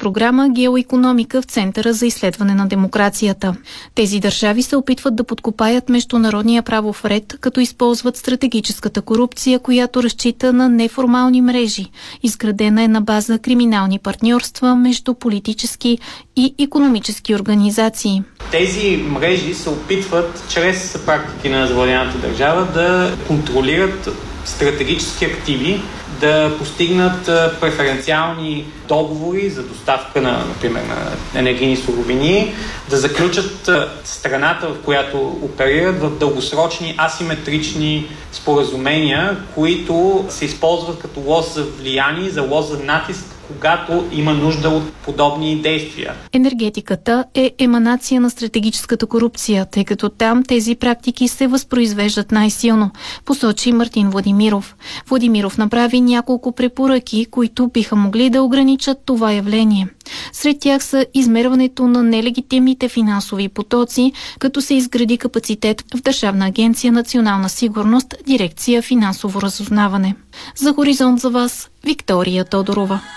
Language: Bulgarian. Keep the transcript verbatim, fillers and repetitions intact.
програма „Геоикономика“ в Центъра за изследване на демокрацията. Тези държави се опитват да подкопаят международния правов ред, като използват стратегическата корупция, която разчита на неформални мрежи. Изградена е на база криминални партньорства между политически и икономически организации. Тези мрежи се опитват чрез практики на завладената държава да контролират стратегически активи, да постигнат преференциални договори за доставка на, например, на енергийни суровини, да заключат страната, в която оперират, в дългосрочни асиметрични споразумения, които се използват като лоз за влияние, за лоз за натиск, когато има нужда от подобни действия. Енергетиката е еманация на стратегическата корупция, тъй като там тези практики се възпроизвеждат най-силно, посочи Мартин Владимиров. Владимиров направи няколко препоръки, които биха могли да ограничат това явление. Сред тях са измерването на нелегитимните финансови потоци, като се изгради капацитет в Държавна агенция „Национална сигурност“, дирекция „Финансово разузнаване“. За Хоризонт за вас, Виктория Тодорова.